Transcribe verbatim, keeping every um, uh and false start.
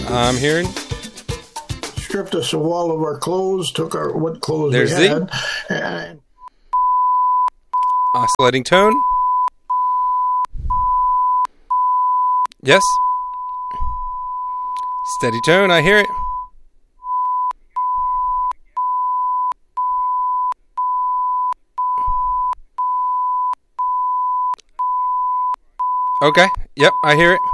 I'm hearing. Stripped us of all of our clothes, took our what clothes There's we the had. And oscillating tone. Yes. Steady tone, I hear it. Okay, yep, I hear it.